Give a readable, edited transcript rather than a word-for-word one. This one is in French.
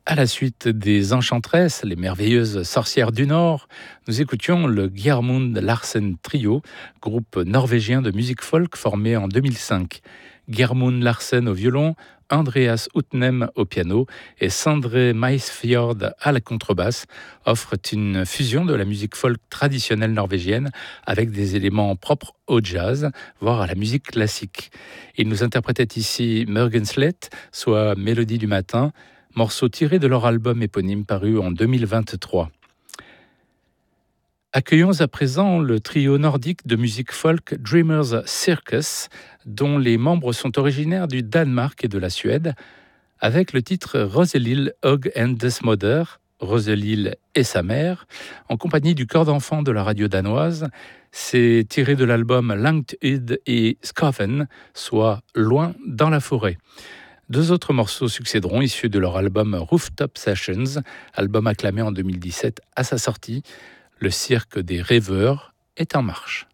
À la suite des Enchantresses, les merveilleuses sorcières du Nord, nous écoutions le Gjermund Larsen Trio, groupe norvégien de musique folk formé en 2005. Gjermund Larsen au violon, Andreas Utnem au piano et Sandré Maisfjord à la contrebasse offrent une fusion de la musique folk traditionnelle norvégienne avec des éléments propres au jazz, voire à la musique classique. Ils nous interprétaient ici Morgenslet, soit Mélodie du matin, morceau tiré de leur album éponyme paru en 2023. Accueillons à présent le trio nordique de musique folk Dreamers Circus, dont les membres sont originaires du Danemark et de la Suède, avec le titre Roselil Hog and Desmoder, Roselil et sa mère, en compagnie du chœur d'enfants de la radio danoise. C'est tiré de l'album Langt Ud et Skoven, soit Loin dans la forêt. Deux autres morceaux succéderont, issus de leur album Rooftop Sessions, album acclamé en 2017 à sa sortie. Le cirque des rêveurs est en marche.